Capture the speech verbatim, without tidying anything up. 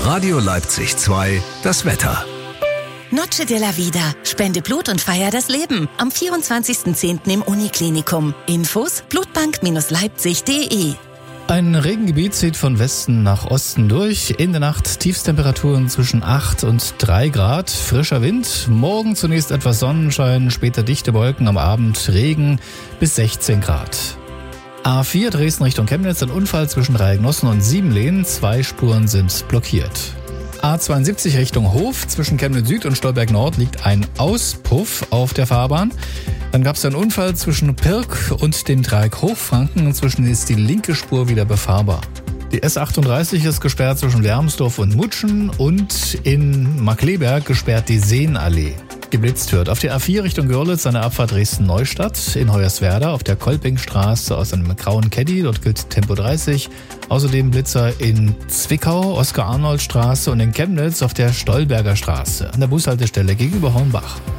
Radio Leipzig zwei, das Wetter. Noche de la Vida. Spende Blut und feier das Leben. Am vierundzwanzigsten zehnten im Uniklinikum. Infos blutbank Leipzig punkt de. Ein Regengebiet zieht von Westen nach Osten durch. In der Nacht Tiefstemperaturen zwischen acht und drei Grad. Frischer Wind. Morgen zunächst etwas Sonnenschein, später dichte Wolken, am Abend Regen bis sechzehn Grad. A vier Dresden Richtung Chemnitz, ein Unfall zwischen Dreiecknossen und Siebenlehn. Zwei Spuren sind blockiert. A zweiundsiebzig Richtung Hof, zwischen Chemnitz Süd und Stolberg Nord liegt ein Auspuff auf der Fahrbahn. Dann gab es einen Unfall zwischen Pirk und dem Dreieck Hochfranken. Inzwischen ist die linke Spur wieder befahrbar. Die S achtunddreißig ist gesperrt zwischen Lermsdorf und Mutschen und in Markkleeberg gesperrt die Seenallee. Geblitzt wird auf der A vier Richtung Görlitz eine Abfahrt Dresden-Neustadt, in Hoyerswerda auf der Kolpingstraße aus einem grauen Caddy, dort gilt Tempo dreißig. Außerdem Blitzer in Zwickau, Oskar-Arnold-Straße und in Chemnitz auf der Stolberger Straße an der Bushaltestelle gegenüber Hornbach.